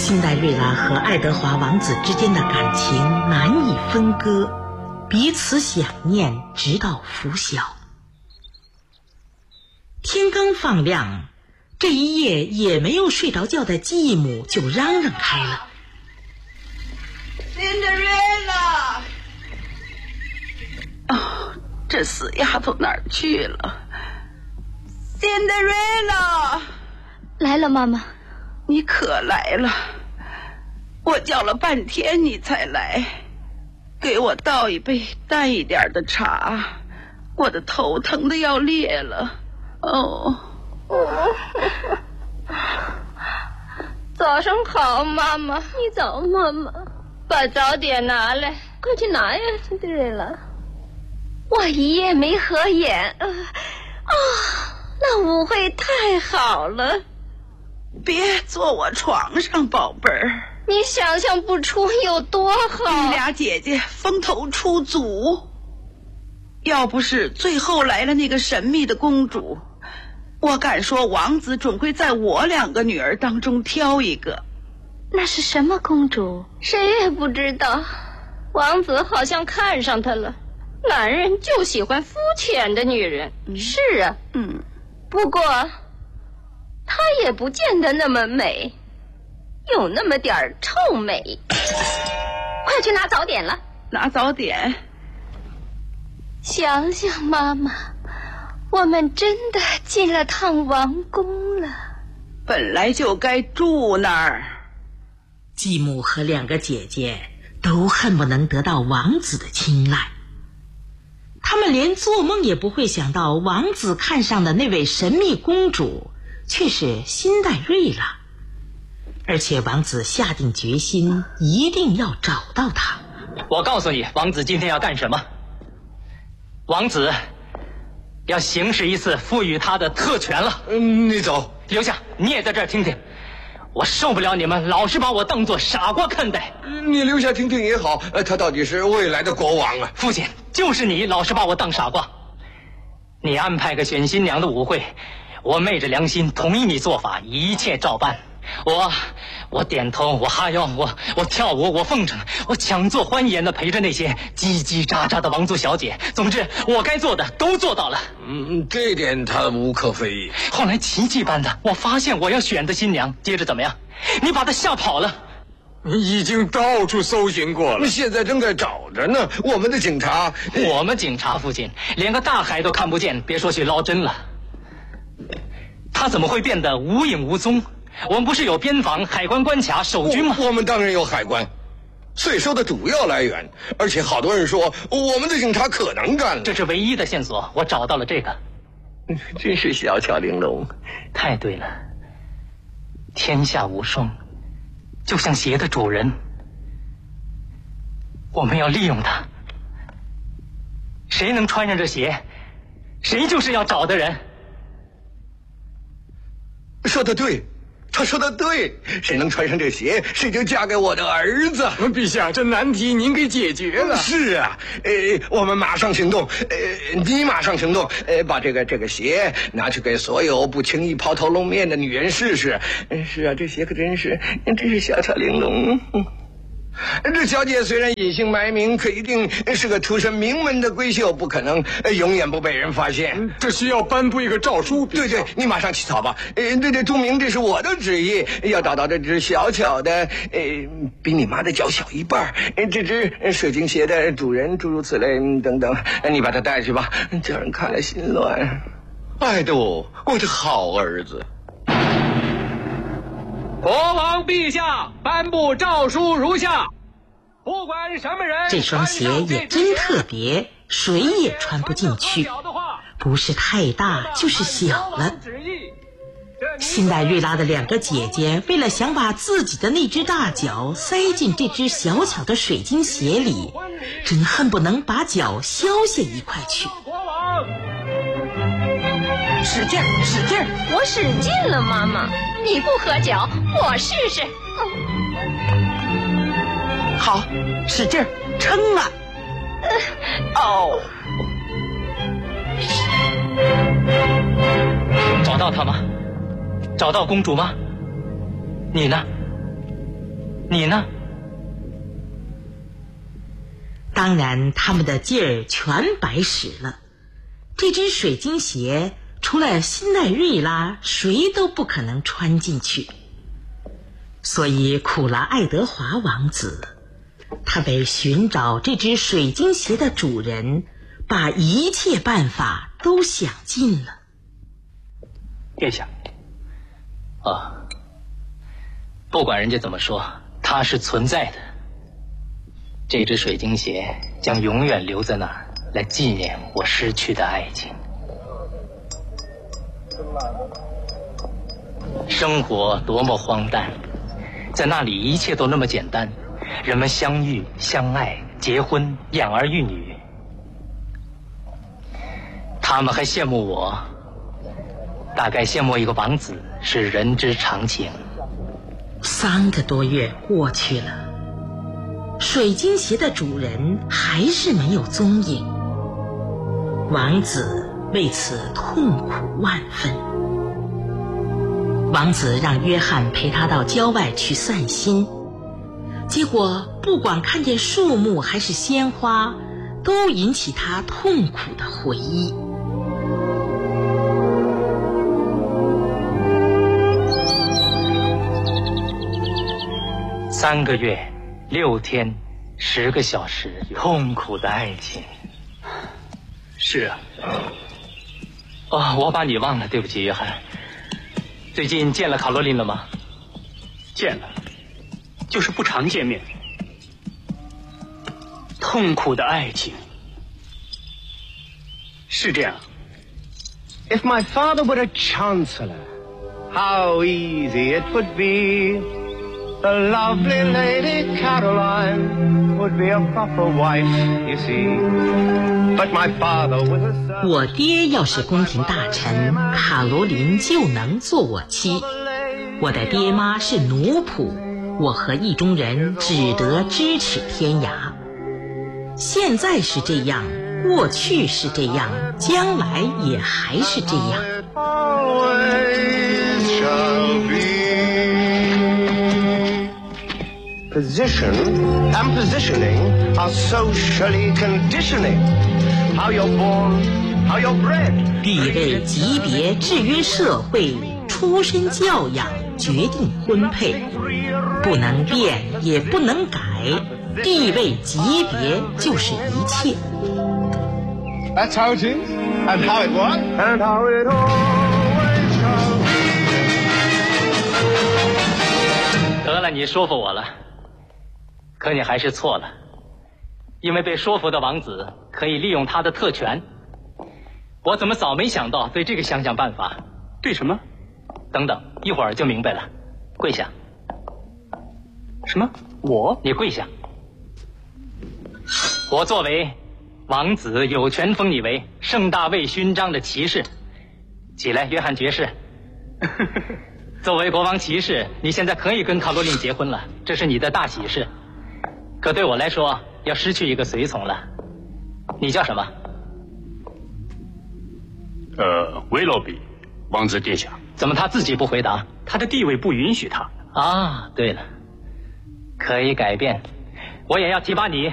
辛黛瑞拉和爱德华王子之间的感情难以分割，彼此想念直到拂晓。天刚放亮，这一夜也没有睡着觉的继母就嚷嚷开了： 辛黛瑞拉！哦，这死丫头哪儿去了？辛黛瑞拉！ 来了，妈妈。 你可来了，我叫了半天你才来，给我倒一杯淡一点的茶，我的头疼的要裂了。哦， 早上好，妈妈。你早，妈妈。把早点拿来，快去拿呀，辛黛瑞拉。我一夜没合眼，那舞会太好了。 别坐我床上，宝贝儿。 你想象不出有多好。 你俩姐姐风头出足，要不是最后来了那个神秘的公主，我敢说王子准会在我2个女儿当中挑一个。 那是什么公主？谁也不知道。王子好像看上她了。男人就喜欢肤浅的女人。是啊。不过她也不见得那么美，有那么点臭美。快去拿早点了。 拿早点？ 想想妈妈，我们真的进了趟王宫了。 本来就该住那儿。 继母和2个姐姐都恨不能得到王子的青睐，他们连做梦也不会想到王子看上的那位神秘公主却是辛黛瑞拉，而且王子下定决心一定要找到她。 我告诉你，王子今天要干什么？王子要行使一次赋予他的特权了。 你走。 留下，你也在这儿听听。我受不了你们老是把我当作傻瓜看待。 你留下听听也好，他到底是未来的国王啊。 父亲，就是你老是把我当傻瓜。你安排个选新娘的舞会，我昧着良心同意你做法，一切照办。我点头，我哈腰，我跳舞，我奉承，我强作欢颜的陪着那些叽叽喳喳的王族小姐。总之，我该做的都做到了。 这点他无可非议。 后来奇迹般的，我发现我要选的新娘，接着怎么样？你把她吓跑了。 已经到处搜寻过了，现在正在找着呢。我们警察， 父亲连个大海都看不见，别说去捞针了。他怎么会变得无影无踪？我们不是有边防、海关关卡、守军吗？ 我们当然有海关，税收的主要来源。而且好多人说我们的警察可能干了。 这是唯一的线索，我找到了这个。 真是小巧玲珑。 太对了，天下无双，就像鞋的主人，我们要利用它。谁能穿上这鞋，谁就是要找的人。 说得对，他说的对，谁能穿上这鞋，谁就嫁给我的儿子。 陛下，这难题您给解决了。 是啊，我们马上行动。你马上行动，把这个鞋拿去给所有不轻易抛头露面的女人试试。是啊，这鞋可真是小巧玲珑。这小姐虽然隐姓埋名，可一定是个出身名门的闺秀，不可能永远不被人发现。 这需要颁布一个诏书。 对，你马上起草吧。这注明这是我的旨意，要找到这只小巧的，比你妈的脚小一半，这只水晶鞋的主人，诸如此类等等。你把它带去吧，叫人看了心乱。爱杜，我的好儿子。 国王陛下颁布诏书如下：不管什么人， 这双鞋也真特别，谁也穿不进去，不是太大就是小了。辛黛瑞拉的2个姐姐为了想把自己的那只大脚塞进这只小巧的水晶鞋里，真恨不能把脚削下一块去。 使劲儿！ 我使劲了，妈妈。你不合脚，我试试。 好，使劲儿，撑啊！ 找到她吗？找到公主吗？你呢？ 你呢？ 当然，他们的劲儿全白使了。这只水晶鞋除了辛奈瑞拉，谁都不可能穿进去。所以苦了爱德华王子，他为寻找这只水晶鞋的主人，把一切办法都想尽了。 殿下， 不管人家怎么说，它是存在的。这只水晶鞋将永远留在那儿，来纪念我失去的爱情。生活多么荒诞，在那里一切都那么简单，人们相遇、相爱、结婚、养儿育女。他们还羡慕我，大概羡慕一个王子是人之常情。 3个多月过去了，水晶鞋的主人还是没有踪影。王子为此痛苦万分。王子让约翰陪他到郊外去散心，结果不管看见树木还是鲜花，都引起他痛苦的回忆。 3个月6天10个小时，痛苦的爱情。 是啊。 我把你忘了，对不起，约翰。最近见了卡罗琳了吗？ 见了，就是不常见面。痛苦的爱情，是这样。 If my father were a chancellor, how easy it would be. The lovely Lady Caroline would be a proper wife, you see. But my father was a servant. 我爹要是宫廷大臣，卡罗琳就能做我妻。我的爹妈是奴仆，我和意中人只得咫尺天涯。现在是这样，过去是这样，将来也还是这样。 Position and positioning are socially conditioning. How you're born, how you're bred. 地位、级别制约社会，出身教养决定婚配，不能变也不能改，地位、级别就是一切。 That's how it is, and how it was, and how it always shall be. 得了，你说服我了。可你还是错了，因为被说服的王子可以利用他的特权。我怎么早没想到对这个想办法？ 对什么？ 等等，一会儿就明白了。跪下。 什么？我？ 你跪下。我作为王子，有权封你为盛大卫勋章的骑士。起来，约翰爵士。作为国王骑士，你现在可以跟卡罗琳结婚了，这是你的大喜事。可对我来说，要失去一个随从了。你叫什么？ 维罗比，王子殿下。 怎么他自己不回答？ 他的地位不允许他。 啊，对了，可以改变。我也要提拔你